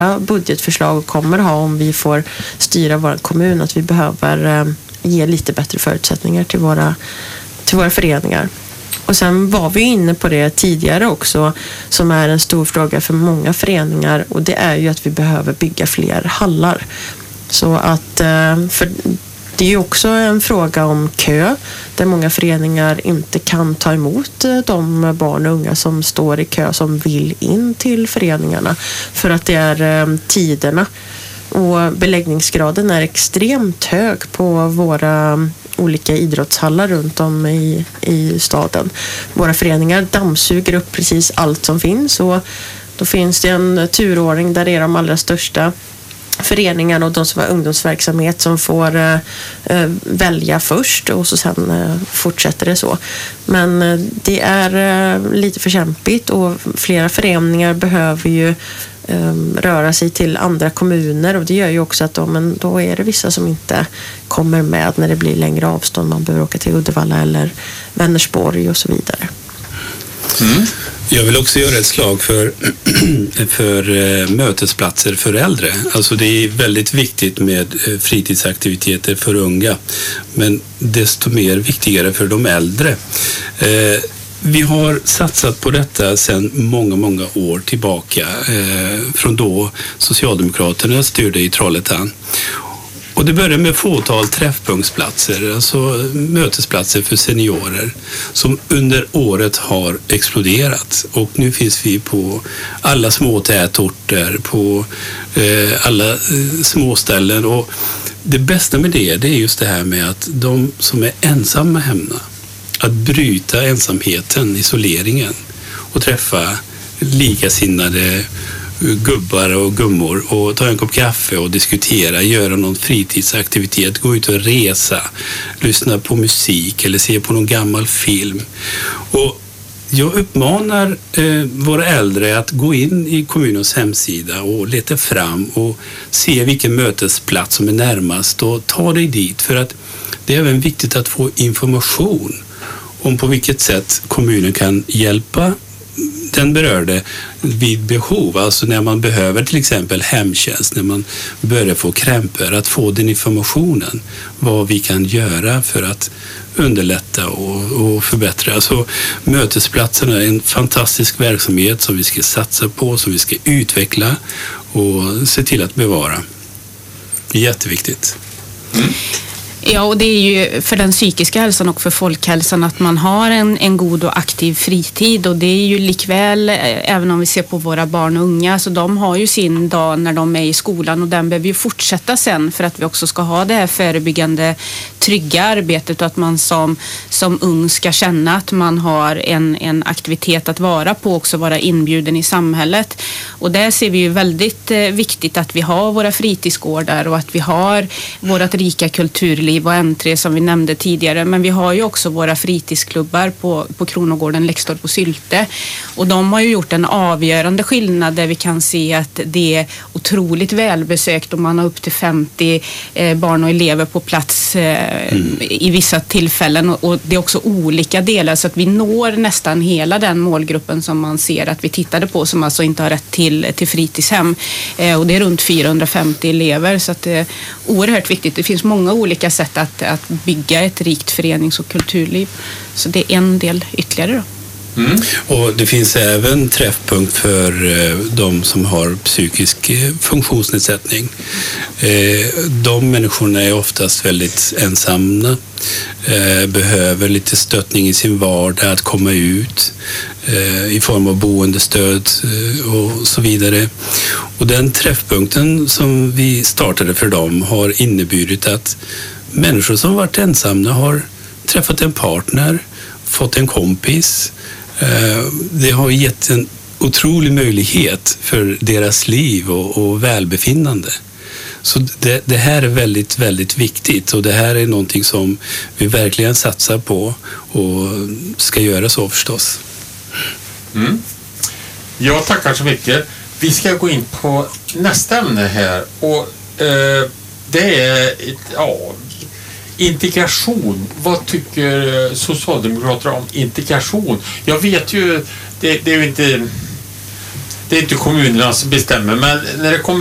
budgetförslag kommer ha om vi får styra vår kommun, att vi behöver ge lite bättre förutsättningar till våra föreningar. Och sen var vi inne på det tidigare också, som är en stor fråga för många föreningar, och det är ju att vi behöver bygga fler hallar. Så att, för det är ju också en fråga om kö, där många föreningar inte kan ta emot de barn och unga som står i kö som vill in till föreningarna, för att det är tiderna. Och beläggningsgraden är extremt hög på våra olika idrottshallar runt om i staden. Våra föreningar dammsuger upp precis allt som finns, och då finns det en turordning där det är de allra största föreningarna och de som har ungdomsverksamhet som får välja först, och så sen fortsätter det så. Men det är lite för kämpigt, och flera föreningar behöver ju röra sig till andra kommuner, och det gör ju också att då är det vissa som inte kommer med när det blir längre avstånd. Man behöver åka till Uddevalla eller Vänersborg och så vidare. Mm. Jag vill också göra ett slag för mötesplatser för äldre. Alltså det är väldigt viktigt med fritidsaktiviteter för unga, men desto mer viktigare för de äldre. Vi har satsat på detta sedan många år tillbaka, från då Socialdemokraterna styrde i Trollhättan. Och det började med fåtal träffpunktsplatser, alltså mötesplatser för seniorer, som under året har exploderat. Och nu finns vi på alla små tätorter, på alla småställen. Och det bästa med det är just det här med att de som är ensamma hemma, att bryta ensamheten, isoleringen, och träffa likasinnade gubbar och gummor och ta en kopp kaffe och diskutera, göra någon fritidsaktivitet, gå ut och resa, lyssna på musik eller se på någon gammal film. Och jag uppmanar våra äldre att gå in i kommunens hemsida och leta fram och se vilken mötesplats som är närmast och ta dig dit, för att det är även viktigt att få information om på vilket sätt kommunen kan hjälpa den berörde vid behov, alltså när man behöver till exempel hemtjänst, när man börjar få krämpor, att få den informationen, vad vi kan göra för att underlätta och förbättra. Så mötesplatserna är en fantastisk verksamhet som vi ska satsa på, som vi ska utveckla och se till att bevara. Det är jätteviktigt. Mm. Ja, och det är ju för den psykiska hälsan och för folkhälsan att man har en god och aktiv fritid, och det är ju likväl, även om vi ser på våra barn och unga, så de har ju sin dag när de är i skolan, och den behöver ju fortsätta sen för att vi också ska ha det här förebyggande trygga arbetet, och att man som ung ska känna att man har en aktivitet att vara på, också vara inbjuden i samhället. Och där ser vi ju väldigt viktigt att vi har våra fritidsgårdar och att vi har vårat rika kulturliv och entré som vi nämnde tidigare, men vi har ju också våra fritidsklubbar på Kronogården, Läxtorp och Sylte, och de har ju gjort en avgörande skillnad där vi kan se att det är otroligt välbesökt och man har upp till 50 barn och elever på plats i vissa tillfällen, och det är också olika delar, så att vi når nästan hela den målgruppen som man ser att vi tittade på, som alltså inte har rätt till fritidshem, och det är runt 450 elever, så att det är oerhört viktigt. Det finns många olika sätt att bygga ett rikt förenings- och kulturliv, så det är en del ytterligare då. Mm. Och det finns även träffpunkt för de som har psykisk funktionsnedsättning. De människorna är oftast väldigt ensamma, behöver lite stöttning i sin vardag, att komma ut i form av boendestöd och så vidare. Och den träffpunkten som vi startade för dem har inneburit att människor som varit ensamma har träffat en partner, fått en kompis. Det har gett en otrolig möjlighet för deras liv och välbefinnande. Så det här är väldigt, väldigt viktigt, och det här är någonting som vi verkligen satsar på och ska göra så förstås. Mm. Jag tackar så mycket. Vi ska gå in på nästa ämne här, och det är integration. Vad tycker Socialdemokraterna om integration? Jag vet ju, det är ju inte det är inte kommunerna som bestämmer, men när det kommer